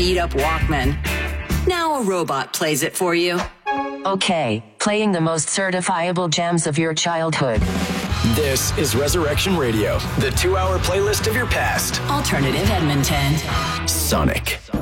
beat-up Walkman. Now a robot plays it for you. Okay, playing the most certifiable jams of your childhood. This is Resurrection Radio, the 2-hour playlist of your past. Alternative Edmonton. Sonic.